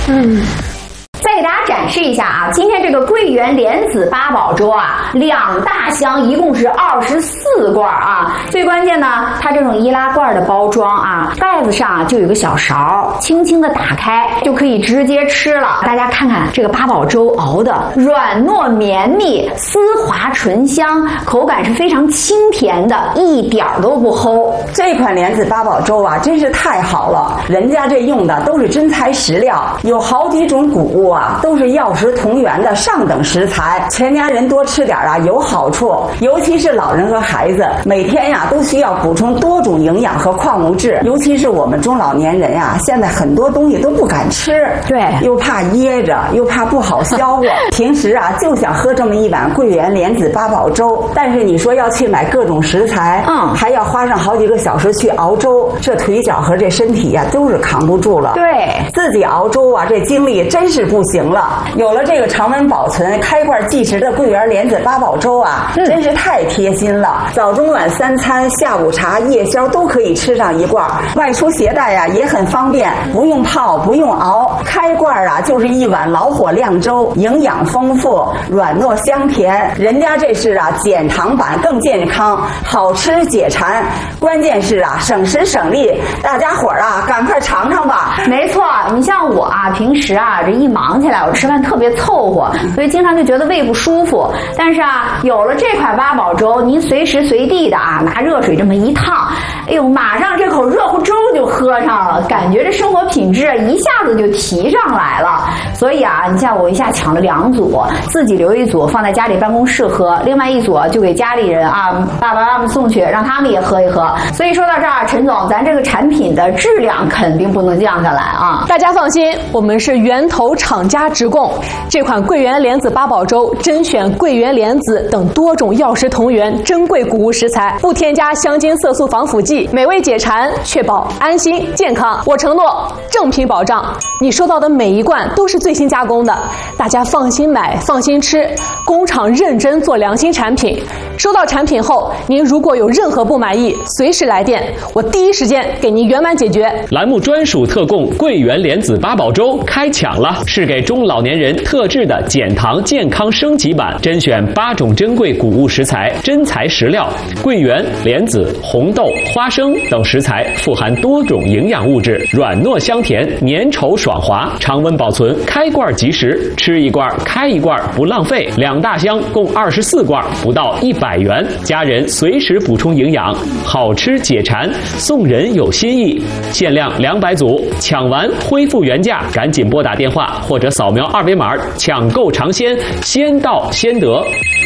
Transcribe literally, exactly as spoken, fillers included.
嗯。再给大家展示一下啊，今天这个桂圆莲子八宝粥啊，两大箱一共是二十四罐啊。最关键呢，它这种易拉罐的包装啊，盖子上就有个小勺，轻轻的打开就可以直接吃了。大家看看这个八宝粥熬的软糯绵密、丝滑醇香，口感是非常清甜的，一点都不齁。 这款莲子八宝粥啊，真是太好了，人家这用的都是真材实料，有好几种谷物啊，都是药食同源的上等食材，全家人多吃点啊有好处，尤其是老人和孩子，每天呀都需要补充多种营养和矿物质，尤其是我们中老年人呀，现在很多东西都不敢吃， 对， 又怕噎着，又怕不好消化，平时啊就想喝这么一碗桂圆莲子八宝粥，但是你说要去买各种食材，嗯，还要花上好几个小时去熬粥，这腿脚和这身体呀都是扛不住了， 对， 自己熬粥啊这精力真是不行了。有了这个常温保存、开罐即食的桂圆莲子八宝粥啊，嗯、真是太贴心了。早中晚三餐、下午茶、夜宵都可以吃上一罐，外出携带呀、啊、也很方便，不用泡，不用熬，开罐啊就是一碗老火靓粥，营养丰富，软糯香甜。人家这是啊减糖版，更健康，好吃解馋，关键是啊省时省力。大家伙儿啊，赶快尝尝吧。 没错，你像我啊，平时啊这一忙起来，我吃饭特别凑合，所以经常就觉得胃不舒服。但是啊，有了这款八宝粥，您随时随地的啊，拿热水这么一烫，哎呦，马上这口热乎粥就喝上了，感觉这生活品质一下子就提上来了。所以啊，你像我一下抢了两组，自己留一组放在家里办公室喝，另外一组就给家里人啊，爸爸妈妈送去，让他们也喝一喝。所以说到这儿，陈总，咱这个产品的质量肯定不能降下来啊！ 大家放心，我们是源头厂家直供。这款桂圆莲子八宝粥甄选桂圆莲子等多种药食同源珍贵谷物食材，不添加香精、色素、防腐剂，美味解馋，确保安心健康。我承诺正品保障，你收到的每一罐都是最新加工的，大家放心买，放心吃。工厂认真做良心产品。收到产品后，您如果有任何不满意，随时来电，我第一时间给您圆满解决。 栏目专属特供桂圆莲子八宝粥开抢了，是给中老年人特制的减糖健康升级版，甄选八种珍贵谷物食材，真材实料，桂圆、莲子、红豆、花生等食材富含多种营养物质，软糯香甜，粘稠爽滑，常温保存，开罐即食，吃一罐开一罐不浪费。两大箱共二十四罐，不到一百元，家人随时补充营养，好吃解馋，送人有心意。限量两百组，抢完恢复原价，赶紧拨打电话或者扫描二维码抢购尝鲜，先到先得。